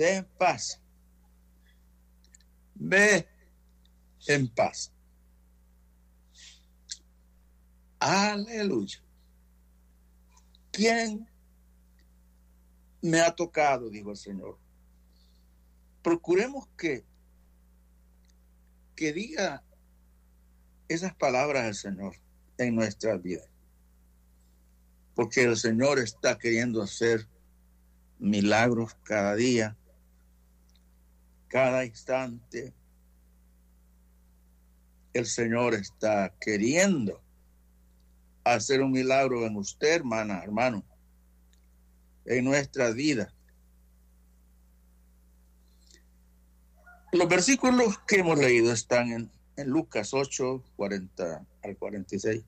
ve en paz. Ve en paz. Aleluya. ¿Quién me ha tocado? Dijo el Señor. Procuremos que diga esas palabras del Señor en nuestra vida. Porque el Señor está queriendo hacer milagros cada día, cada instante. El Señor está queriendo hacer un milagro en usted, hermana, hermano, en nuestra vida. Los versículos que hemos leído están en Lucas 8, 40 al 46.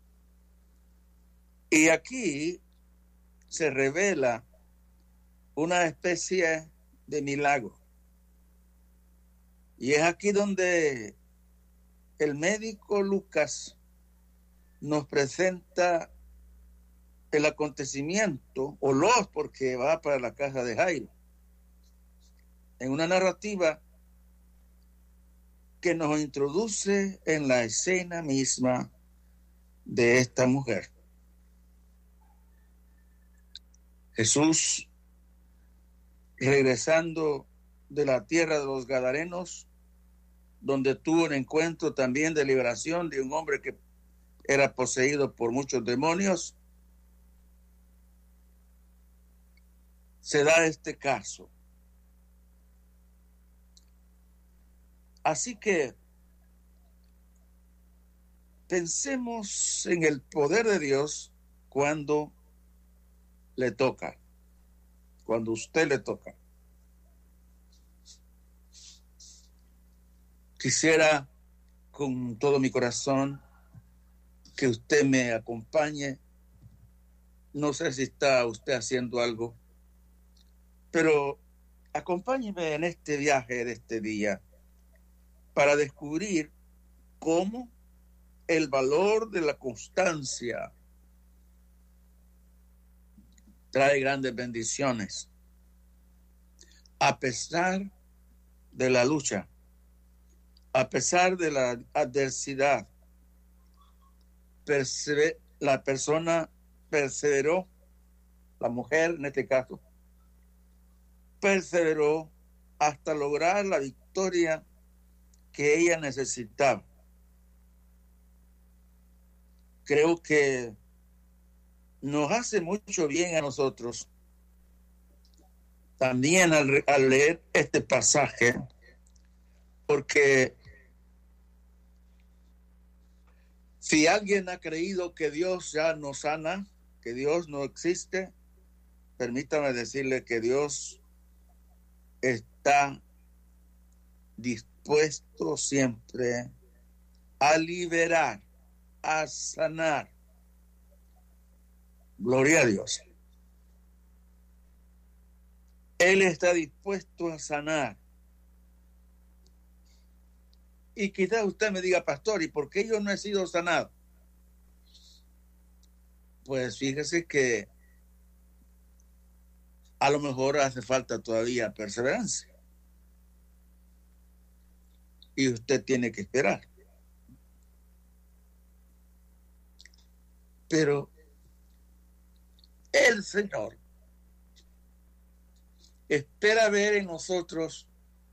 Y aquí se revela una especie de milagro. Y es aquí donde el médico Lucas nos presenta el acontecimiento, o porque va para la casa de Jairo, en una narrativa que nos introduce en la escena misma de esta mujer. Jesús, regresando de la tierra de los Gadarenos, donde tuvo un encuentro también de liberación de un hombre que era poseído por muchos demonios, se da este caso. Así que pensemos en el poder de Dios cuando le toca, cuando usted le toca. Quisiera con todo mi corazón que usted me acompañe. No sé si está usted haciendo algo, pero acompáñeme en este viaje de este día para descubrir cómo el valor de la constancia trae grandes bendiciones a pesar de la lucha, a pesar de la adversidad. La persona perseveró, la mujer en este caso, perseveró hasta lograr la victoria que ella necesitaba. Creo que nos hace mucho bien a nosotros también al leer este pasaje, porque si alguien ha creído que Dios ya no sana, que Dios no existe, permítame decirle que Dios está dispuesto siempre a liberar, a sanar. Gloria a Dios. Él está dispuesto a sanar. Y quizás usted me diga, pastor, ¿y por qué yo no he sido sanado? Pues fíjese que a lo mejor hace falta todavía perseverancia. Y usted tiene que esperar. Pero el Señor espera ver en nosotros,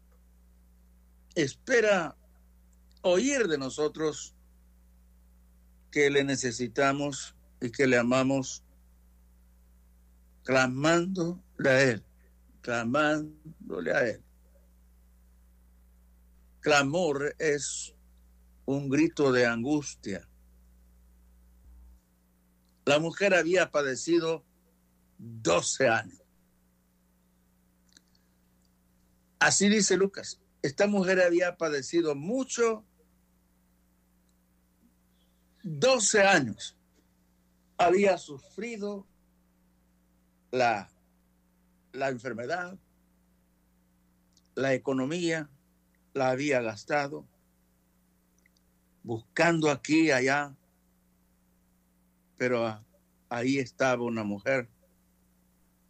espera oír de nosotros que le necesitamos y que le amamos, clamándole a Él, clamándole a Él. Clamor es un grito de angustia. La mujer había padecido 12 años. Así dice Lucas. Esta mujer había padecido mucho, 12 años. Había sufrido la enfermedad, la economía, la había gastado, buscando aquí y allá, pero ahí estaba una mujer